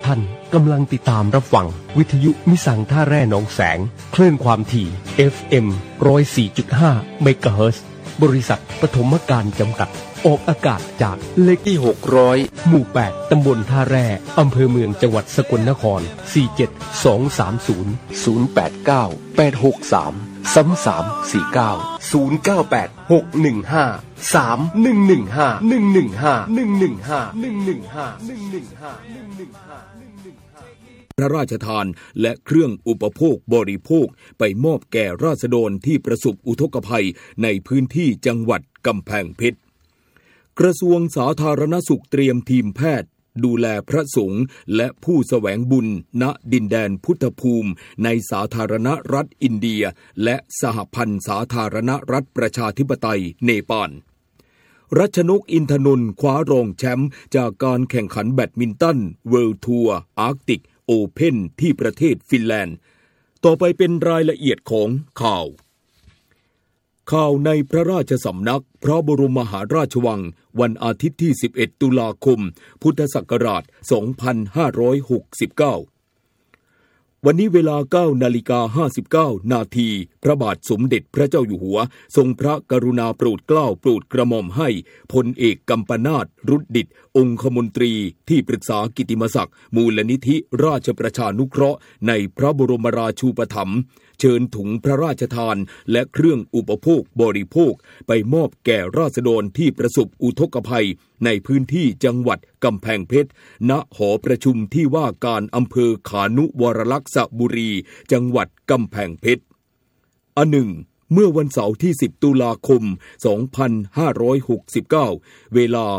ท่านกำลังติดตามรับฟังวิทยุมิสังท่าแร่หนองแสงคลื่นความถี่ FM 104.5 เมกะเฮิรตซ์บริษัทปฐมการจำกัดออกอากาศจากเลขที่600หมู่8ตำบลท่าแร่อำเภอเมืองจังหวัดสกลนคร47230 089 863 3349 098 615 3115 115 115 พระราชทานและเครื่องอุปโภคบริโภคไปมอบแก่ราษฎรที่ประสบอุทกภัยในพื้นที่จังหวัดกำแพงเพชรกระทรวงสาธารณสุขเตรียมทีมแพทย์ดูแลพระสงฆ์และผู้แสวงบุญณดินแดนพุทธภูมิในสาธารณรัฐอินเดียและสหพันธ์สาธารณรัฐประชาธิปไตยเนปาลรัชนกอินทนนท์คว้ารองแชมป์จากการแข่งขันแบดมินตันเวิลด์ทัวร์อาร์กติกโอเพ่นที่ประเทศฟินแลนด์ต่อไปเป็นรายละเอียดของข่าวในพระราชสำนักพระบรมมหาราชวังวันอาทิตย์ที่11ตุลาคมพุทธศักราช2569วันนี้เวลา 9:59 นาทีพระบาทสมเด็จพระเจ้าอยู่หัวทรงพระกรุณาโปรดเกล้าโปรดกระหม่อมให้พลเอกกัมปนาท รุดดิษฐ์องคมนตรีที่ปรึกษากิตติมศักดิ์มูลนิธิราชประชานุเคราะห์ในพระบรมราชูปถัมภ์เชิญถุงพระราชทานและเครื่องอุปโภคบริโภคไปมอบแก่ราษฎรที่ประสบอุทกภัยในพื้นที่จังหวัดกำแพงเพชรณหอประชุมที่ว่าการอำเภอขานุวรลักษบุรีจังหวัดกำแพงเพชรอันหนึ่งเมื่อวันเสาร์ที่10ตุลาคม2569เวลา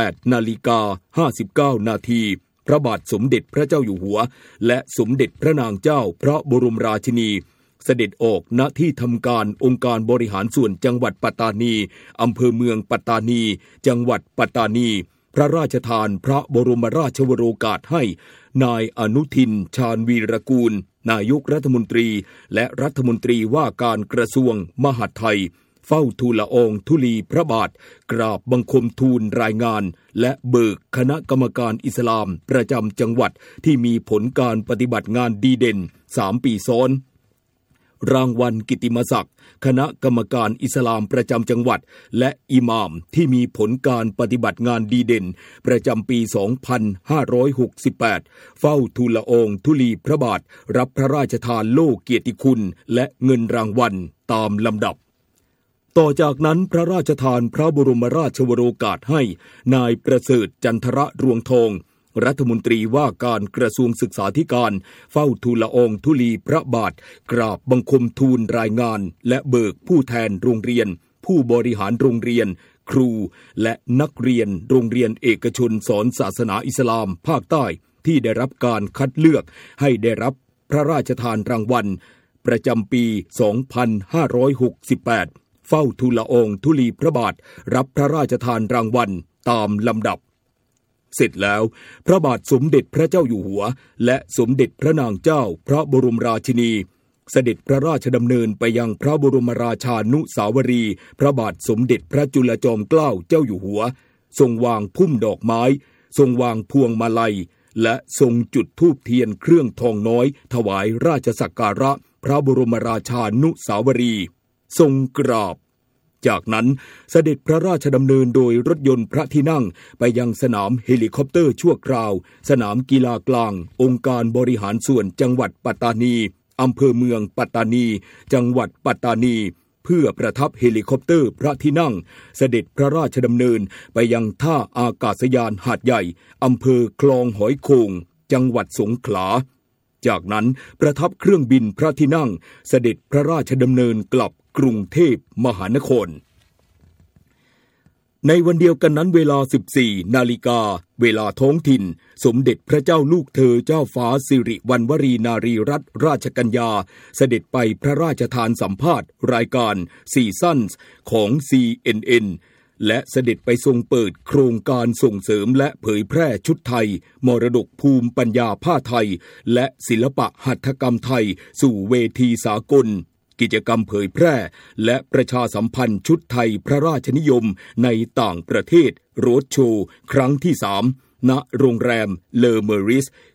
18:59 นาทีพระบาทสมเด็จพระเจ้าอยู่หัวและสมเด็จพระนางเจ้าพระบรมราชินีเสด็จออกณที่ทำการองค์การบริหารส่วนจังหวัดปัตตานีอำเภอเมืองปัตตานีจังหวัดปัตตานีพระราชทานพระบรมราชวโรกาสให้นายอนุทินชาญวีรกูลนายกรัฐมนตรีและรัฐมนตรีว่าการกระทรวงมหาดไทยเฝ้าทูลละอองธุลีพระบาทกราบบังคมทูลรายงานและเบิกคณะกรรมการอิสลามประจำจังหวัดที่มีผลการปฏิบัติงานดีเด่น3 ปีซ้อนรางวัลกิตติมศักดิ์คณะกรรมการอิสลามประจำจังหวัดและอิหม่ามที่มีผลการปฏิบัติงานดีเด่นประจำปี 2568 เฝ้าทูลละอองธุลีพระบาทรับพระราชทานโล่เกียรติคุณและเงินรางวัลตามลำดับต่อจากนั้นพระราชทานพระบรมราชวโรกาสให้นายประเสริฐจันทระรวงทองรัฐมนตรีว่าการกระทรวงศึกษาธิการเฝ้าทูลละอองธุลีพระบาทกราบบังคมทูลรายงานและเบิกผู้แทนโรงเรียนผู้บริหารโรงเรียนครูและนักเรียนโรงเรียนเอกชนสอนศาสนาอิสลามภาคใต้ที่ได้รับการคัดเลือกให้ได้รับพระราชทานรางวัลประจำปี 2568 เฝ้าทูลละอองธุลีพระบาทรับพระราชทานรางวัลตามลำดับเสร็จแล้วพระบาทสมเด็จพระเจ้าอยู่หัวและสมเด็จพระนางเจ้าพระบรมราชินีเสด็จพระราชดำเนินไปยังพระบรมราชานุสาวรีย์พระบาทสมเด็จพระจุลจอมเกล้าเจ้าอยู่หัวทรงวางพุ่มดอกไม้ทรงวางพวงมาลัยและทรงจุดธูปเทียนเครื่องทองน้อยถวายราชสักการะพระบรมราชานุสาวรีย์ทรงกราบจากนั้นเสด็จพระราชดำเนินโดยรถยนต์พระที่นั่งไปยังสนามเฮลิคอปเตอร์ชั่วคราวสนามกีฬากลางองค์การบริหารส่วนจังหวัดปัตตานีอำเภอเมืองปัตตานีจังหวัดปัตตานีเพื่อประทับเฮลิคอปเตอร์พระที่นั่งเสด็จพระราชดำเนินไปยังท่าอากาศยานหาดใหญ่อำเภอคลองหอยโข่งจังหวัดสงขลาจากนั้นประทับเครื่องบินพระที่นั่งเสด็จพระราชดำเนินกลับกรุงเทพมหานครในวันเดียวกันนั้นเวลา 14 นาฬิกาเวลาท้องถิ่นสมเด็จพระเจ้าลูกเธอเจ้าฟ้าสิริวัณวรีนารีรัตนราชกัญญาเสด็จไปพระราชทานสัมภาษณ์รายการSeasonsของ CNN และเสด็จไปทรงเปิดโครงการส่งเสริมและเผยแพร่ชุดไทยมรดกภูมิปัญญาผ้าไทยและศิลปะหัตถกรรมไทยสู่เวทีสากลกิจกรรมเผยแพร่และประชาสัมพันธ์ชุดไทยพระราชนิยมในต่างประเทศโรดโชว์ครั้งที่3ณโรงแรมเลอเมอริส